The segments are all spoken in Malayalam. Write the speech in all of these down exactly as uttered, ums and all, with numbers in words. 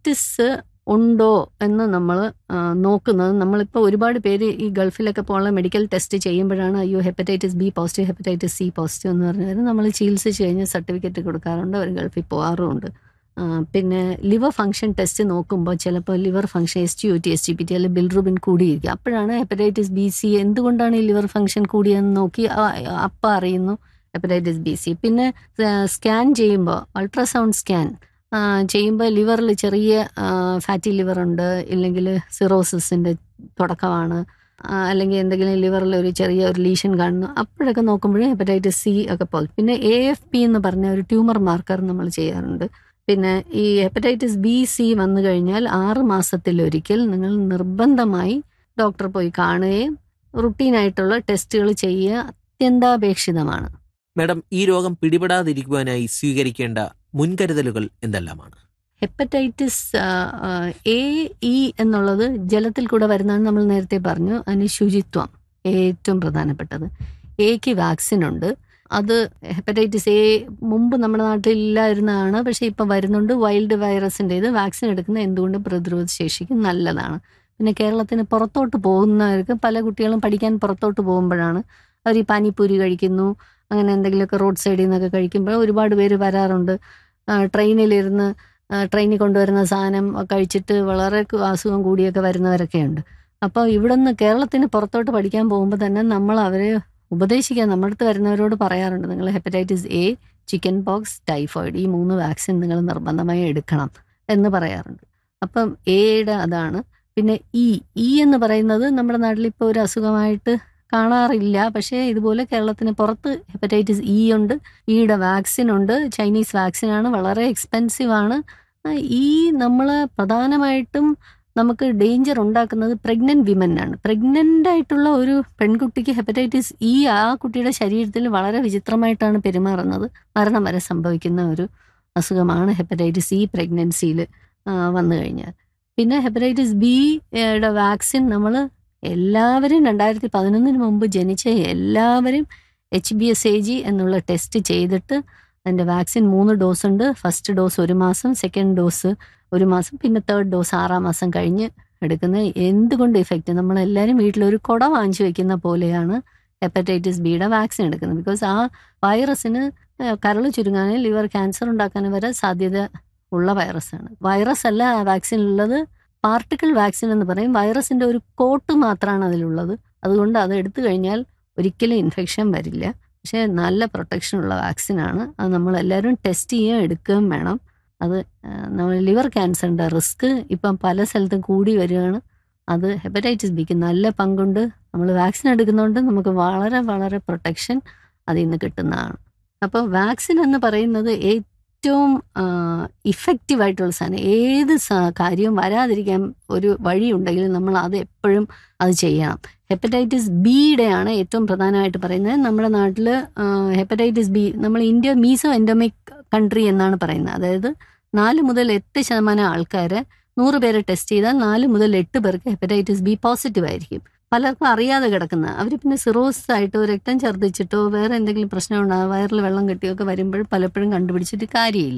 ഹെപ്പറ്റൈറ്റിസ് ഉണ്ടോ എന്ന് നമ്മൾ നോക്കുന്നത്, നമ്മളിപ്പോൾ ഒരുപാട് പേര് ഈ ഗൾഫിലൊക്കെ പോകാനുള്ള മെഡിക്കൽ ടെസ്റ്റ് ചെയ്യുമ്പോഴാണ് അയ്യോ hepatitis B positive, hepatitis C positive എന്ന് പറഞ്ഞാൽ നമ്മൾ ചികിത്സിച്ച് കഴിഞ്ഞ് സർട്ടിഫിക്കറ്റ് കൊടുക്കാറുണ്ട്, അവർ ഗൾഫിൽ പോകാറുമുണ്ട്. പിന്നെ ലിവർ ഫംഗ്ഷൻ ടെസ്റ്റ് നോക്കുമ്പോൾ ചിലപ്പോൾ liver function S T O T S G P T അല്ലെങ്കിൽ ബിൽറുബിൻ കൂടിയിരിക്കും. അപ്പോഴാണ് ഹെപ്പറ്റൈറ്റിസ് ബി സി എന്തുകൊണ്ടാണ് ഈ ലിവർ ഫംഗ്ഷൻ കൂടിയെന്ന് നോക്കി അപ്പം അറിയുന്നു ഹെപ്പറ്റൈറ്റിസ് ബി സി. പിന്നെ സ്കാൻ ചെയ്യുമ്പോൾ അൾട്രാസൗണ്ട് സ്കാൻ ചെയ്യുമ്പോൾ ലിവറിൽ ചെറിയ ഫാറ്റി ലിവർ ഉണ്ട്, ഇല്ലെങ്കിൽ സിറോസിസിൻ്റെ തുടക്കമാണ്, അല്ലെങ്കിൽ എന്തെങ്കിലും ലിവറിൽ ഒരു ചെറിയ ഒരു ലീഷൻ കാണുന്നു, അപ്പോഴൊക്കെ നോക്കുമ്പോഴേ ഹെപ്പറ്റൈറ്റിസ് സി ഒക്കെ പോകും. പിന്നെ എ എഫ് പി എന്ന് പറഞ്ഞ ഒരു ട്യൂമർ മാർക്കർ നമ്മൾ ചെയ്യാറുണ്ട്. പിന്നെ ഈ ഹെപ്പറ്റൈറ്റിസ് ബി സി വന്നു കഴിഞ്ഞാൽ ആറ് മാസത്തിലൊരിക്കൽ നിങ്ങൾ നിർബന്ധമായി ഡോക്ടറെ പോയി കാണുകയും റുട്ടീനായിട്ടുള്ള ടെസ്റ്റുകൾ ചെയ്യുക അത്യന്താപേക്ഷിതമാണ്. മാഡം, ഈ രോഗം പിടിപെടാതിരിക്കുവാനായി സ്വീകരിക്കേണ്ട മുൻകരുതലുകൾ എന്തെല്ലാമാണ്? ഹെപ്പറ്റൈറ്റിസ് എ ഇ എന്നുള്ളത് ജലത്തിൽ കൂടെ വരുന്നതാണ്, നമ്മൾ നേരത്തെ പറഞ്ഞു. അതിന് ശുചിത്വം ഏറ്റവും പ്രധാനപ്പെട്ടത്. എക്ക് വാക്സിൻ ഉണ്ട്. അത് ഹെപ്പറ്റൈറ്റിസ് എ മുമ്പ് നമ്മുടെ നാട്ടിൽ ഇല്ലായിരുന്നതാണ്, പക്ഷേ ഇപ്പം വരുന്നുണ്ട്. വൈൽഡ് വൈറസിൻ്റെ ഇത് വാക്സിൻ എടുക്കുന്നത് എന്തുകൊണ്ട് പ്രതിരോധ ശേഷിക്ക് നല്ലതാണ്. പിന്നെ കേരളത്തിന് പുറത്തോട്ട് പോകുന്നവർക്ക്, പല കുട്ടികളും പഠിക്കാൻ പുറത്തോട്ട് പോകുമ്പോഴാണ് അവർ ഈ പാനിപ്പൂരി കഴിക്കുന്നു, അങ്ങനെ എന്തെങ്കിലുമൊക്കെ റോഡ് സൈഡിൽ നിന്നൊക്കെ കഴിക്കുമ്പോൾ ഒരുപാട് പേര് വരാറുണ്ട്. ട്രെയിനിലിരുന്ന് ട്രെയിനിൽ കൊണ്ടുവരുന്ന സാധനം കഴിച്ചിട്ട് വളരെ അസുഖം കൂടിയൊക്കെ വരുന്നവരൊക്കെ ഉണ്ട്. അപ്പോൾ ഇവിടെ നിന്ന് കേരളത്തിന് പുറത്തോട്ട് പഠിക്കാൻ പോകുമ്പോൾ തന്നെ നമ്മൾ അവരെ ഉപദേശിക്കാൻ, നമ്മുടെ അടുത്ത് വരുന്നവരോട് പറയാറുണ്ട്, നിങ്ങൾ hepatitis A, chicken pox, typhoid ഈ മൂന്ന് വാക്സിൻ നിങ്ങൾ നിർബന്ധമായി എടുക്കണം എന്ന് പറയാറുണ്ട്. അപ്പം എയുടെ അതാണ്. പിന്നെ ഇ ഇ എന്ന് പറയുന്നത് നമ്മുടെ നാട്ടിൽ ഇപ്പോൾ ഒരു അസുഖമായിട്ട് കാണാറില്ല, പക്ഷേ ഇതുപോലെ കേരളത്തിന് പുറത്ത് ഹെപ്പറ്റൈറ്റിസ് ഇ ഉണ്ട്. ഇയുടെ വാക്സിൻ ഉണ്ട്. ചൈനീസ് വാക്സിനാണ്, വളരെ എക്സ്പെൻസീവ് ആണ്. ഈ നമ്മൾ പ്രധാനമായിട്ടും നമുക്ക് ഡേഞ്ചർ ഉണ്ടാക്കുന്നത് പ്രഗ്നന്റ് വിമനാണ്. പ്രഗ്നൻ്റ് ആയിട്ടുള്ള ഒരു പെൺകുട്ടിക്ക് ഹെപ്പറ്റൈറ്റിസ് ഇ ആ കുട്ടിയുടെ ശരീരത്തിൽ വളരെ വിചിത്രമായിട്ടാണ് പെരുമാറുന്നത്. മരണം വരെ സംഭവിക്കുന്ന ഒരു അസുഖമാണ് ഹെപ്പറ്റൈറ്റിസ് ഇ പ്രഗ്നൻസിയിൽ വന്നു കഴിഞ്ഞാൽ. പിന്നെ ഹെപ്പറ്റൈറ്റിസ് ബിയുടെ വാക്സിൻ നമ്മൾ എല്ലാവരും രണ്ടായിരത്തി പതിനൊന്നിന് മുമ്പ് ജനിച്ച എല്ലാവരും H B S A G എന്നുള്ള ടെസ്റ്റ് ചെയ്തിട്ട് അതിൻ്റെ വാക്സിൻ മൂന്ന് ഡോസ് ഉണ്ട്. ഫസ്റ്റ് ഡോസ് ഒരു മാസം, സെക്കൻഡ് ഡോസ് ഒരു മാസം, പിന്നെ തേർഡ് ഡോസ് ആറാം മാസം കഴിഞ്ഞ് എടുക്കുന്നത്. എന്തുകൊണ്ട് ഇഫക്റ്റ്, നമ്മളെല്ലാവരും വീട്ടിലൊരു കുട വാങ്ങിച്ചു വെക്കുന്ന പോലെയാണ് ഹെപ്പറ്റൈറ്റിസ് ബിയുടെ വാക്സിൻ എടുക്കുന്നത്. ബിക്കോസ് ആ വൈറസിന് കരൾ ചുരുങ്ങാനും ലിവർ ക്യാൻസർ ഉണ്ടാക്കാനും വരെ സാധ്യത ഉള്ള വൈറസാണ്. വൈറസ് അല്ല ആ വാക്സിനുള്ളത്, പാർട്ടിക്കിൾ വാക്സിൻ എന്ന് പറയും. വൈറസിൻ്റെ ഒരു കോട്ട് മാത്രമാണ് അതിലുള്ളത്. അതുകൊണ്ട് അത് എടുത്തു കഴിഞ്ഞാൽ ഒരിക്കലും ഇൻഫെക്ഷൻ വരില്ല. പക്ഷേ നല്ല പ്രൊട്ടക്ഷനുള്ള വാക്സിനാണ്. അത് നമ്മളെല്ലാവരും ടെസ്റ്റ് ചെയ്യുകയും എടുക്കുകയും വേണം. അത് നമ്മൾ ലിവർ ക്യാൻസറിൻ്റെ റിസ്ക് ഇപ്പം പല സ്ഥലത്തും കൂടി വരികയാണ്. അത് ഹെപ്പറ്റൈറ്റിസ് ബിക്ക് നല്ല പങ്കുണ്ട്. നമ്മൾ വാക്സിൻ എടുക്കുന്നതുകൊണ്ട് നമുക്ക് വളരെ വളരെ പ്രൊട്ടക്ഷൻ അതിൽ നിന്ന് കിട്ടുന്നതാണ്. അപ്പോൾ വാക്സിൻ എന്ന് പറയുന്നത് ഏറ്റവും ഇഫക്റ്റീവായിട്ടുള്ള സാധനം. ഏത് കാര്യവും വരാതിരിക്കാൻ ഒരു വഴി ഉണ്ടെങ്കിൽ നമ്മൾ അത് എപ്പോഴും അത് ചെയ്യണം. ഹെപ്പറ്റൈറ്റിസ് ബിയുടെയാണ് ഏറ്റവും പ്രധാനമായിട്ട് പറയുന്നത്. നമ്മുടെ നാട്ടിൽ ഹെപ്പറ്റൈറ്റിസ് ബി, നമ്മൾ ഇന്ത്യ മീസോ എൻഡമിക് കൺട്രി എന്നാണ് പറയുന്നത്. അതായത് നാല് മുതൽ എട്ട് ശതമാനം ആൾക്കാരെ നൂറ് പേരെ ടെസ്റ്റ് ചെയ്താൽ നാല് മുതൽ എട്ട് പേർക്ക് ഹെപ്പറ്റൈറ്റിസ് ബി പോസിറ്റീവ് ആയിരിക്കും. പലർക്കും അറിയാതെ കിടക്കുന്ന അവർ പിന്നെ സിറോസിസ് ആയിട്ടോ രക്തം ഛർദ്ദിച്ചിട്ടോ വേറെ എന്തെങ്കിലും പ്രശ്നം ഉണ്ടാകും, വയറിൽ വെള്ളം കെട്ടിയൊക്കെ വരുമ്പോൾ പലപ്പോഴും കണ്ടുപിടിച്ചിട്ട് കാര്യമില്ല.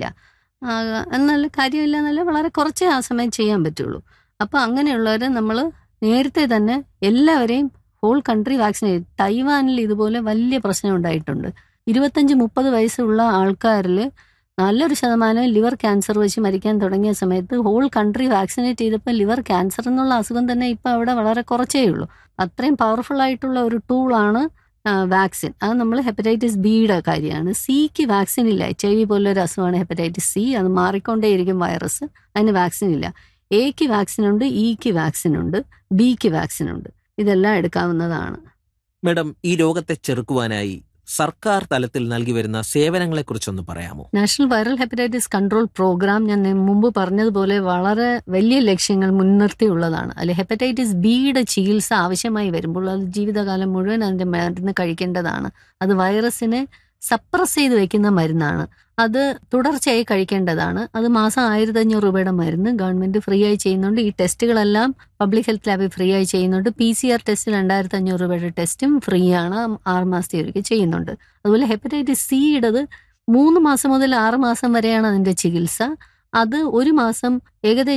എന്നാൽ കാര്യമില്ല എന്നല്ല, വളരെ കുറച്ചേ ആ സമയം ചെയ്യാൻ പറ്റുള്ളൂ. അപ്പോൾ അങ്ങനെയുള്ളവരെ നമ്മൾ നേരത്തെ തന്നെ എല്ലാവരെയും ഹോൾ കൺട്രി വാക്സിനേറ്റ്. തൈവാനിൽ ഇതുപോലെ വലിയ പ്രശ്നം ഉണ്ടായിട്ടുണ്ട്. ഇരുപത്തഞ്ച് മുപ്പത് വയസ്സുള്ള ആൾക്കാരിൽ നല്ലൊരു ശതമാനം ലിവർ ക്യാൻസർ വെച്ച് മരിക്കാൻ തുടങ്ങിയ സമയത്ത് ഹോൾ കൺട്രി വാക്സിനേറ്റ് ചെയ്തപ്പോൾ ലിവർ ക്യാൻസർ എന്നുള്ള അസുഖം തന്നെ ഇപ്പോൾ അവിടെ വളരെ കുറച്ചേ ഉള്ളൂ. അത്രയും പവർഫുൾ ആയിട്ടുള്ള ഒരു ടൂളാണ് വാക്സിൻ. അത് നമ്മൾ ഹെപ്പറ്റൈറ്റിസ് ബിയുടെ കാര്യമാണ്. സിക്ക് വാക്സിൻ ഇല്ല. എച്ച് ഐ വി പോലൊരു അസുഖമാണ് ഹെപ്പറ്റൈറ്റിസ് സി. അത് മാറിക്കൊണ്ടേയിരിക്കും വൈറസ്. അതിന് വാക്സിൻ ഇല്ല. എക്ക് വാക്സിനുണ്ട്, ഇക്ക് വാക്സിനുണ്ട്, ബിക്ക് വാക്സിനുണ്ട്. ഇതെല്ലാം എടുക്കാവുന്നതാണ്. മാഡം, ഈ രോഗത്തെ ചെറുക്കുവാനായി സർക്കാർ തലത്തിൽ നൽകി വരുന്ന സേവനങ്ങളെ കുറിച്ചൊന്ന് പറയാമോ? National viral hepatitis control programme ഞാൻ മുമ്പ് പറഞ്ഞതുപോലെ വളരെ വലിയ ലക്ഷ്യങ്ങൾ മുൻനിർത്തിയുള്ളതാണ്. അതിൽ ഹെപ്പറ്റൈറ്റിസ് ബിയുടെ ചികിത്സ ആവശ്യമായി വരുമ്പോൾ അത് ജീവിതകാലം മുഴുവൻ അതിൻ്റെ മരുന്ന് കഴിക്കേണ്ടതാണ്. അത് വൈറസിനെ സപ്രസ് ചെയ്ത് വെക്കുന്ന മരുന്നാണ്. അത് തുടർച്ചയായി കഴിക്കേണ്ടതാണ്. അത് മാസം ആയിരത്തി അഞ്ഞൂറ് രൂപയുടെ മരുന്ന് ഗവൺമെൻറ് ഫ്രീ ആയി ചെയ്യുന്നുണ്ട്. ഈ ടെസ്റ്റുകളെല്ലാം പബ്ലിക് ഹെൽത്ത് ലാബിൽ ഫ്രീ ആയി ചെയ്യുന്നുണ്ട്. പി സി ആർ ടെസ്റ്റ് രണ്ടായിരത്തി അഞ്ഞൂറ് രൂപയുടെ ടെസ്റ്റും ഫ്രീ ആണ്, ആറ് മാസത്തെ ഒരിക്കൽ ചെയ്യുന്നുണ്ട്. അതുപോലെ ഹെപ്പറ്റൈറ്റിസ് സിയുടേത് മൂന്ന് മാസം മുതൽ ആറ് മാസം വരെയാണ് അതിൻ്റെ ചികിത്സ. അത് ഒരു മാസം ഏകദേശം